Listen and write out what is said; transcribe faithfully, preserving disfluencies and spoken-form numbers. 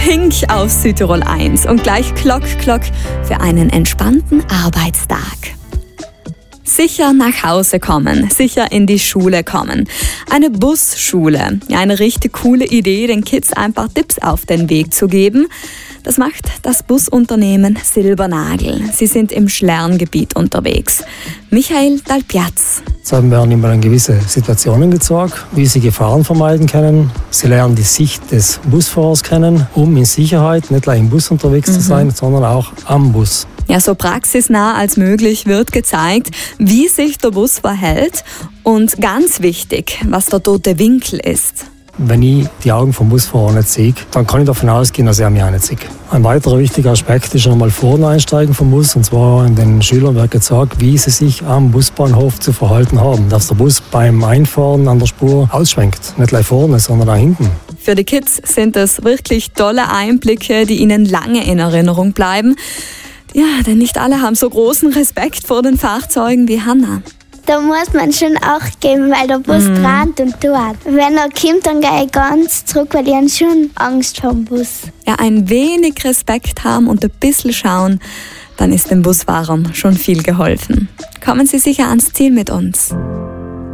Pink auf Südtirol eins und gleich Klock, Klock für einen entspannten Arbeitstag. Sicher nach Hause kommen, sicher in die Schule kommen. Eine Busschule, eine richtig coole Idee, den Kids ein paar Tipps auf den Weg zu geben. Das macht das Busunternehmen Silbernagel. Sie sind im Schlerngebiet unterwegs. Michael Dalpiaz. So werden immer gewisse Situationen gezeigt, wie sie Gefahren vermeiden können. Sie lernen die Sicht des Busfahrers kennen, um in Sicherheit nicht nur im Bus unterwegs mhm. zu sein, sondern auch am Bus. Ja, so praxisnah als möglich wird gezeigt, wie sich der Bus verhält und ganz wichtig, was der tote Winkel ist. Wenn ich die Augen vom Busfahrer nicht sehe, dann kann ich davon ausgehen, dass er mich auch nicht sieht. Ein weiterer wichtiger Aspekt ist einmal vorne einsteigen vom Bus. Und zwar in den Schülern wird gezeigt, wie sie sich am Busbahnhof zu verhalten haben. Dass der Bus beim Einfahren an der Spur ausschwenkt. Nicht gleich vorne, sondern auch hinten. Für die Kids sind es wirklich tolle Einblicke, die ihnen lange in Erinnerung bleiben. Ja, denn nicht alle haben so großen Respekt vor den Fahrzeugen wie Hannah. Da muss man schon Acht geben, weil der Bus mm. dreht und tut. Wenn er kommt, dann gehe ich ganz zurück, weil ich habe schon Angst vor dem Bus. Ja, ein wenig Respekt haben und ein bisschen schauen, dann ist den Busfahrern schon viel geholfen. Kommen Sie sicher ans Ziel mit uns.